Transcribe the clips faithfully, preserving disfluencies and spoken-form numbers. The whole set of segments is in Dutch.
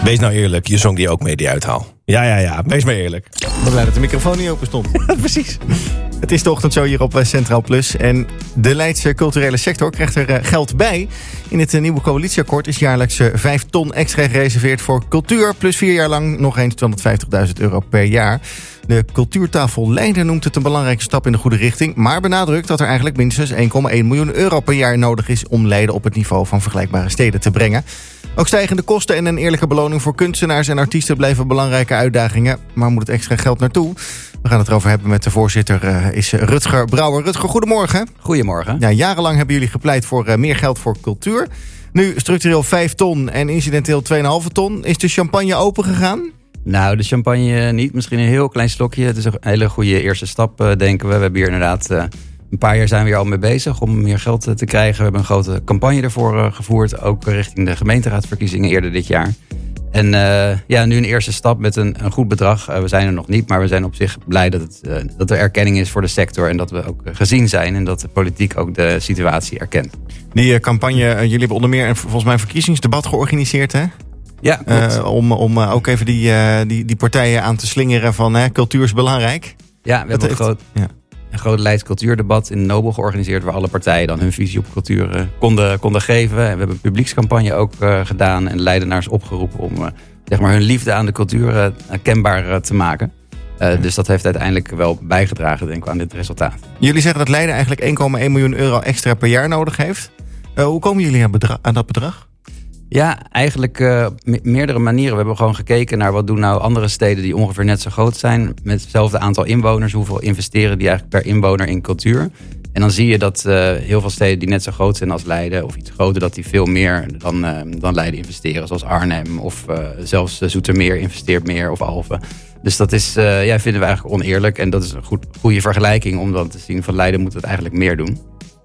Wees nou eerlijk, je zong die ook mee, die uithaal. Ja, ja, ja, wees maar eerlijk. Ik ben blij dat de microfoon niet open stond. Precies. Het is de ochtendshow hier op Centraal Plus. En de Leidse culturele sector krijgt er geld bij. In het nieuwe coalitieakkoord is jaarlijks vijf ton extra gereserveerd voor cultuur. Plus vier jaar lang nog eens tweehonderdvijftigduizend euro per jaar. De cultuurtafel Leiden noemt het een belangrijke stap in de goede richting. Maar benadrukt dat er eigenlijk minstens één komma één miljoen euro per jaar nodig is om Leiden op het niveau van vergelijkbare steden te brengen. Ook stijgende kosten en een eerlijke beloning voor kunstenaars en artiesten blijven belangrijke uitdagingen. Maar moet het extra geld naartoe? We gaan het erover hebben met de voorzitter, uh, is Rutger Brouwer. Rutger, goedemorgen. Goedemorgen. Ja, jarenlang hebben jullie gepleit voor uh, meer geld voor cultuur. Nu structureel vijf ton en incidenteel twee komma vijf ton. Is de champagne open gegaan? Nou, de champagne niet. Misschien een heel klein slokje. Het is een hele goede eerste stap, uh, denken we. We hebben hier inderdaad uh, een paar jaar zijn we hier al mee bezig om meer geld uh, te krijgen. We hebben een grote campagne ervoor uh, gevoerd. Ook richting de gemeenteraadsverkiezingen eerder dit jaar. En uh, ja, nu een eerste stap met een, een goed bedrag. Uh, we zijn er nog niet, maar we zijn op zich blij dat, het, uh, dat er erkenning is voor de sector. En dat we ook uh, gezien zijn en dat de politiek ook de situatie erkent. Die uh, campagne, uh, jullie hebben onder meer een, volgens mij een verkiezingsdebat georganiseerd, hè? Ja, uh, om om uh, ook even die, uh, die, die partijen aan te slingeren van uh, cultuur is belangrijk. Ja, we hebben een groot, ja. een groot Leids cultuurdebat in Nobel georganiseerd, waar alle partijen dan hun visie op cultuur uh, konden, konden geven. En we hebben een publiekscampagne ook uh, gedaan en Leidenaars opgeroepen om uh, zeg maar hun liefde aan de cultuur uh, kenbaar uh, te maken. Uh, dus dat heeft uiteindelijk wel bijgedragen, denk ik, aan dit resultaat. Jullie zeggen dat Leiden eigenlijk één komma één miljoen euro extra per jaar nodig heeft. Uh, hoe komen jullie aan, bedra- aan dat bedrag? Ja, eigenlijk uh, me- meerdere manieren. We hebben gewoon gekeken naar wat doen nou andere steden die ongeveer net zo groot zijn. Met hetzelfde aantal inwoners. Hoeveel investeren die eigenlijk per inwoner in cultuur. En dan zie je dat uh, heel veel steden die net zo groot zijn als Leiden, of iets groter, dat die veel meer dan, uh, dan Leiden investeren. Zoals Arnhem of uh, zelfs Zoetermeer investeert meer of Alphen. Dus dat is, uh, ja, vinden we eigenlijk oneerlijk. En dat is een goed, goede vergelijking om dan te zien van Leiden moet het eigenlijk meer doen.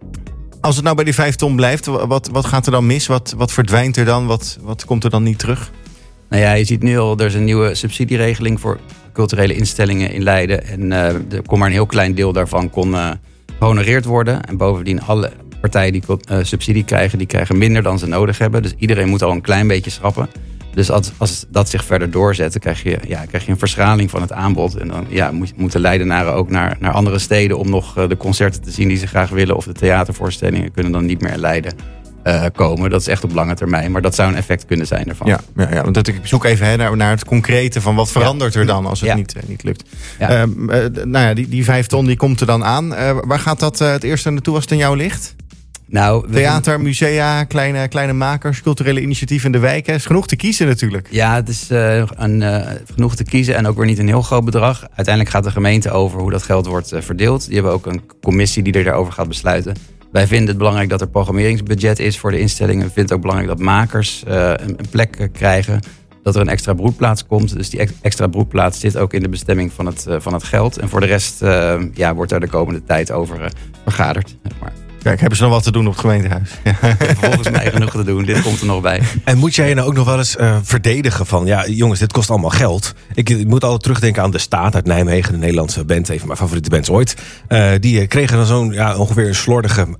Als het nou bij die vijf ton blijft, wat, wat gaat er dan mis? Wat, wat verdwijnt er dan? Wat, wat komt er dan niet terug? Nou ja, je ziet nu al, er is een nieuwe subsidieregeling voor culturele instellingen in Leiden. En uh, er kon maar een heel klein deel daarvan kon uh, gehonoreerd worden. En bovendien alle partijen die uh, subsidie krijgen, die krijgen minder dan ze nodig hebben. Dus iedereen moet al een klein beetje schrappen. Dus als, als dat zich verder doorzet, dan krijg je, ja, krijg je een verschraling van het aanbod. En dan ja, moet, moeten Leidenaren ook naar, naar andere steden om nog uh, de concerten te zien die ze graag willen. Of de theatervoorstellingen kunnen dan niet meer in Leiden uh, komen. Dat is echt op lange termijn. Maar dat zou een effect kunnen zijn ervan. Ja, ja, ja want ik zoek even hè, naar, naar het concrete van wat verandert er dan als het ja. niet, uh, niet lukt. Ja. Uh, uh, nou ja, die, die vijf ton die komt er dan aan. Uh, waar gaat dat uh, het eerste naartoe als het aan jou ligt? Nou, Theater, musea, kleine, kleine makers, culturele initiatieven in de wijk. Er is genoeg te kiezen natuurlijk. Ja, het is uh, een, uh, genoeg te kiezen en ook weer niet een heel groot bedrag. Uiteindelijk gaat de gemeente over hoe dat geld wordt uh, verdeeld. Die hebben ook een commissie die er daarover gaat besluiten. Wij vinden het belangrijk dat er programmeringsbudget is voor de instellingen. We vinden het ook belangrijk dat makers uh, een, een plek uh, krijgen. Dat er een extra broedplaats komt. Dus die extra broedplaats zit ook in de bestemming van het, uh, van het geld. En voor de rest uh, ja, wordt daar de komende tijd over uh, vergaderd. Zeg maar. Kijk, hebben ze nog wat te doen op het gemeentehuis? Ja. Volgens mij genoeg te doen. Dit komt er nog bij. En moet jij je nou ook nog wel eens uh, verdedigen van... ja, jongens, dit kost allemaal geld. Ik, ik moet altijd terugdenken aan De Staat uit Nijmegen. De Nederlandse band, een van mijn favoriete bands ooit. Uh, die uh, kregen dan zo'n ja, ongeveer een slordige